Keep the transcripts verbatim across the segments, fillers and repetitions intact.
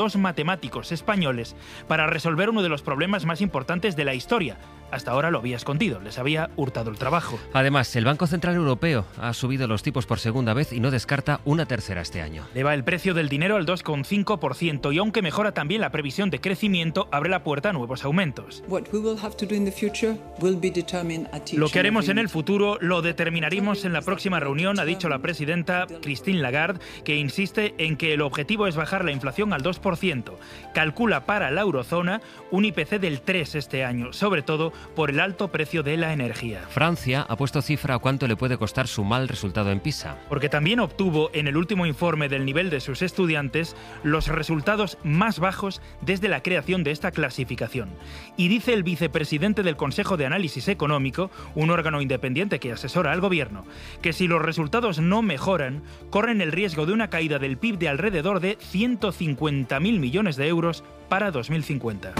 dos matemáticos españoles para resolver uno de los problemas más importantes de la historia. Hasta ahora lo había escondido, les había hurtado el trabajo. Además, el Banco Central Europeo ha subido los tipos por segunda vez y no descarta una tercera este año. Eleva el precio del dinero al dos coma cinco por ciento y aunque mejora también la previsión de crecimiento, abre la puerta a nuevos aumentos. Lo que haremos en el futuro lo determinaremos en la próxima reunión, ha dicho la presidenta Christine Lagarde, que insiste en que el objetivo es bajar la inflación al dos por ciento. Calcula para la eurozona un I P C del tres por ciento este año, sobre todo por el alto precio de la energía. Francia ha puesto cifra a cuánto le puede costar su mal resultado en PISA. Porque también obtuvo en el último informe del nivel de sus estudiantes los resultados más bajos desde la creación de esta clasificación. Y dice el vicepresidente del Consejo de Análisis Económico, un órgano independiente que asesora al gobierno, que si los resultados no mejoran, corren el riesgo de una caída del P I B de alrededor de ciento cincuenta mil millones de euros para dos mil cincuenta.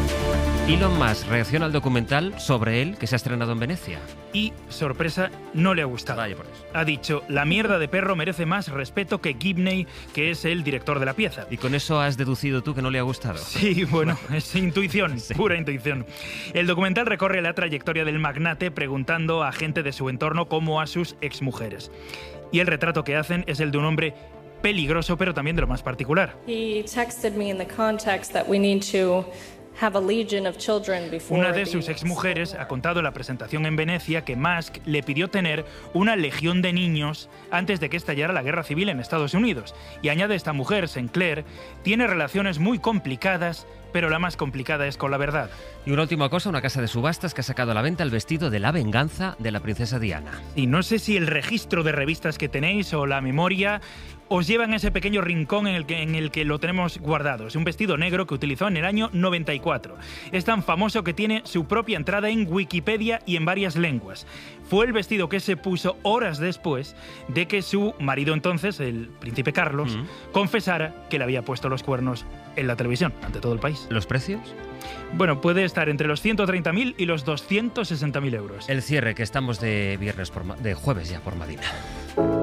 Elon Musk reacciona al documental sobre él que se ha estrenado en Venecia. Y, sorpresa, no le ha gustado. Vaya por eso. Ha dicho, la mierda de perro merece más respeto que Gibney, que es el director de la pieza. ¿Y con eso has deducido tú que no le ha gustado? Sí, bueno, es intuición, sí. Pura intuición. El documental recorre la trayectoria del magnate preguntando a gente de su entorno como a sus exmujeres. Y el retrato que hacen es el de un hombre peligroso, pero también de lo más particular. He texted me in the context that we need to have a legion of children before. Una de sus exmujeres ha contado en la presentación en Venecia que Musk le pidió tener una legión de niños antes de que estallara la guerra civil en Estados Unidos. Y añade esta mujer, Sinclair, tiene relaciones muy complicadas, pero la más complicada es con la verdad. Y una última cosa, una casa de subastas que ha sacado a la venta el vestido de la venganza de la princesa Diana. Y no sé si el registro de revistas que tenéis o la memoria os llevan a ese pequeño rincón en el que, en el que lo tenemos guardado. Es un vestido negro que utilizó en el año noventa y cuatro. Es tan famoso que tiene su propia entrada en Wikipedia y en varias lenguas. Fue el vestido que se puso horas después de que su marido entonces, el príncipe Carlos, mm. confesara que le había puesto los cuernos en la televisión, ante todo el país. ¿Los precios? Bueno, puede estar entre los ciento treinta mil y los doscientos sesenta mil euros. El cierre, que estamos de viernes por, de jueves ya por Madina.